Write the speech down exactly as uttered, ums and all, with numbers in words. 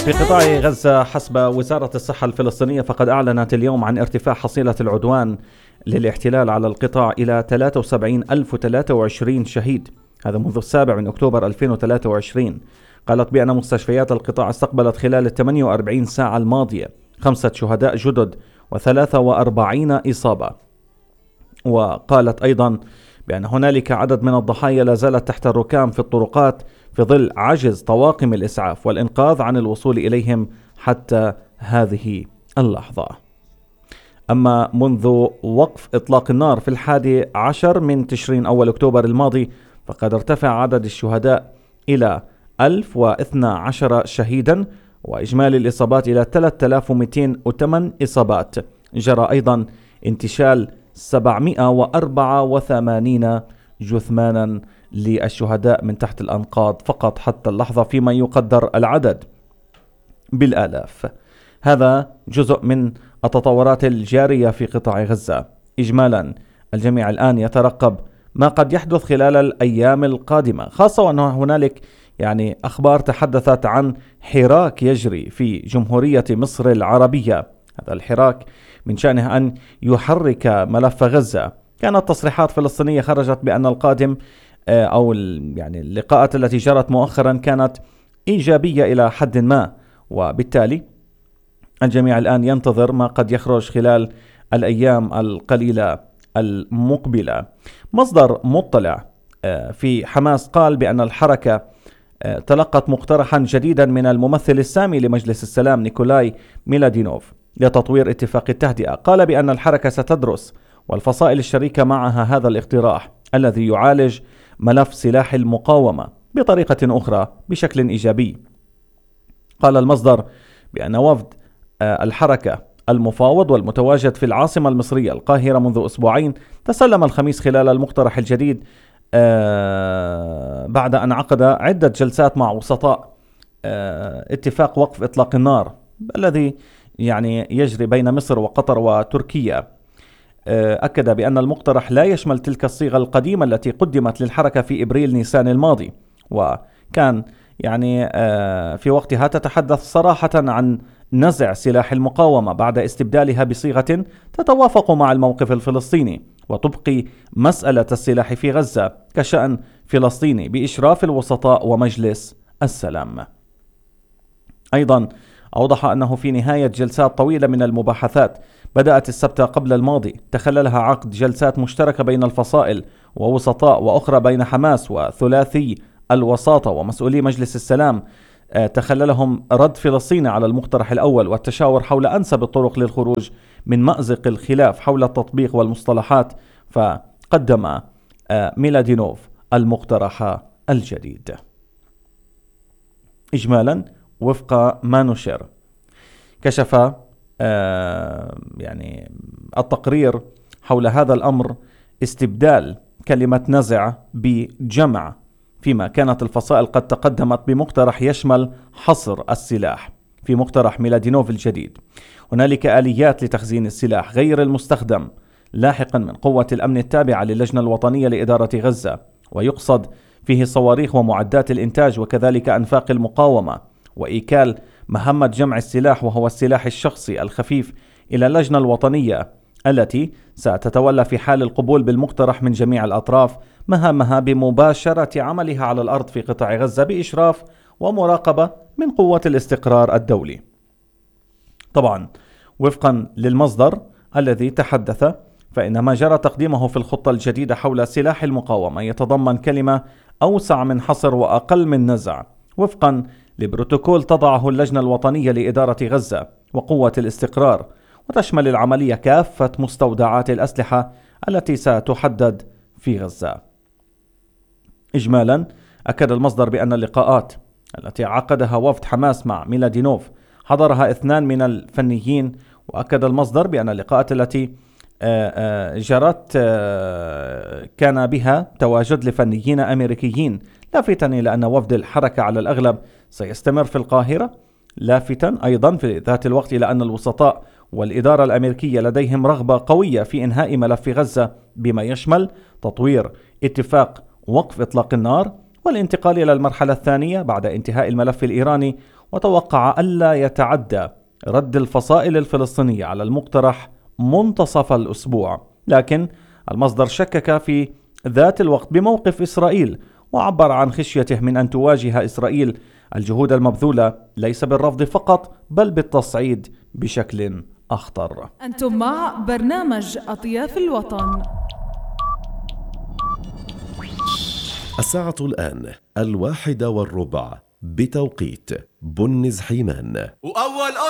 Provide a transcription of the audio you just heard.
في قطاع غزة حسب وزارة الصحة الفلسطينية فقد أعلنت اليوم عن ارتفاع حصيلة العدوان للاحتلال على القطاع إلى ثلاثة وسبعين ألف وثلاثة وعشرين شهيد، هذا منذ السابع من أكتوبر ألفين وثلاثة وعشرين. قالت بأن مستشفيات القطاع استقبلت خلال الثمانية وأربعين ساعة الماضية خمسة شهداء جدد وثلاثة وأربعين إصابة. وقالت أيضا بأن هنالك عدد من الضحايا لا زالت تحت الركام في الطرقات في ظل عجز طواقم الإسعاف والإنقاذ عن الوصول إليهم حتى هذه اللحظة. أما منذ وقف إطلاق النار في الحادي عشر من تشرين أول أكتوبر الماضي فقد ارتفع عدد الشهداء إلى ألف واثني عشر شهيدا وإجمالي الإصابات إلى ثلاثة آلاف ومئتين وثمانية إصابات. جرى أيضا انتشال سبعمئة وأربعة وثمانين جثمانا للشهداء من تحت الأنقاض فقط حتى اللحظة، فيما يقدر العدد بالآلاف. هذا جزء من التطورات الجارية في قطاع غزة. إجمالا الجميع الآن يترقب ما قد يحدث خلال الأيام القادمة، خاصة وأن هنالك يعني أخبار تحدثت عن حراك يجري في جمهورية مصر العربية. هذا الحراك من شأنه أن يحرك ملف غزة. كانت تصريحات فلسطينية خرجت بأن القادم أو يعني اللقاءات التي جرت مؤخرا كانت إيجابية إلى حد ما، وبالتالي الجميع الآن ينتظر ما قد يخرج خلال الأيام القليلة المقبلة. مصدر مطلع في حماس قال بأن الحركة تلقت مقترحا جديدا من الممثل السامي لمجلس السلام نيكولاي ميلادينوف لتطوير اتفاق التهدئة. قال بأن الحركة ستدرس والفصائل الشريكة معها هذا الاقتراح الذي يعالج ملف سلاح المقاومة بطريقة أخرى بشكل إيجابي. قال المصدر بأن وفد الحركة المفاوض والمتواجد في العاصمة المصرية القاهرة منذ أسبوعين تسلم الخميس خلال المقترح الجديد بعد أن عقد عدة جلسات مع وسطاء اتفاق وقف إطلاق النار الذي يعني يجري بين مصر وقطر وتركيا. أكد بأن المقترح لا يشمل تلك الصيغة القديمة التي قدمت للحركة في إبريل نيسان الماضي، وكان يعني في وقتها تتحدث صراحة عن نزع سلاح المقاومة بعد استبدالها بصيغة تتوافق مع الموقف الفلسطيني وتبقي مسألة السلاح في غزة كشأن فلسطيني بإشراف الوسطاء ومجلس السلام. أيضا أوضح أنه في نهاية جلسات طويلة من المباحثات بدأت السبت قبل الماضي تخللها عقد جلسات مشتركة بين الفصائل ووسطاء وأخرى بين حماس وثلاثي الوساطة ومسؤولي مجلس السلام تخللهم رد فلسطين على المقترح الأول والتشاور حول أنسب الطرق للخروج من مأزق الخلاف حول التطبيق والمصطلحات، فقدم ميلادينوف المقترح الجديد. إجمالا وفق ما نشر كشف يعني التقرير حول هذا الأمر استبدال كلمة نزع بجمع، فيما كانت الفصائل قد تقدمت بمقترح يشمل حصر السلاح. في مقترح ميلادينوف الجديد هنالك آليات لتخزين السلاح غير المستخدم لاحقا من قوة الأمن التابعة للجنة الوطنية لإدارة غزة، ويقصد فيه صواريخ ومعدات الإنتاج وكذلك أنفاق المقاومة، وإيكال مهمة جمع السلاح وهو السلاح الشخصي الخفيف إلى اللجنة الوطنية التي ستتولى في حال القبول بالمقترح من جميع الأطراف مهامها بمباشرة عملها على الأرض في قطاع غزة بإشراف ومراقبة من قوة الاستقرار الدولي. طبعا وفقا للمصدر الذي تحدث فإن ما جرى تقديمه في الخطة الجديدة حول سلاح المقاومة يتضمن كلمة أوسع من حصر وأقل من نزع وفقا لبروتوكول تضعه اللجنة الوطنية لإدارة غزة وقوة الاستقرار، وتشمل العملية كافة مستودعات الأسلحة التي ستحدد في غزة. إجمالا أكد المصدر بأن اللقاءات التي عقدها وفد حماس مع ميلادينوف حضرها اثنان من الفنيين، وأكد المصدر بأن اللقاءات التي جرت كان بها تواجد لفنيين أمريكيين، لافتا إلى أن وفد الحركة على الأغلب سيستمر في القاهرة، لافتا أيضا في ذات الوقت إلى أن الوسطاء والإدارة الأمريكية لديهم رغبة قوية في إنهاء ملف غزة بما يشمل تطوير اتفاق وقف إطلاق النار والانتقال إلى المرحلة الثانية بعد انتهاء الملف الإيراني وتوقع ألا يتعدى رد الفصائل الفلسطينية على المقترح منتصف الأسبوع، لكن المصدر شكك في ذات الوقت بموقف إسرائيل، وعبر عن خشيته من أن تواجه إسرائيل الجهود المبذولة ليس بالرفض فقط بل بالتصعيد بشكل أخطر. أنتم مع برنامج أطياف الوطن. الساعة الآن الواحدة والربع بتوقيت بنز حيمان. وأول